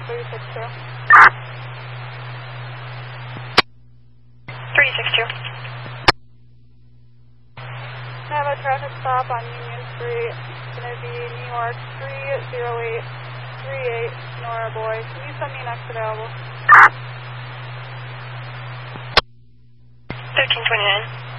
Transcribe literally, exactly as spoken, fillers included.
three six two. three six two. I have a traffic stop on Union Street. It's going to be New York three zero eight three eight, Nora Boy. Can you send me next available? thirteen twenty-nine.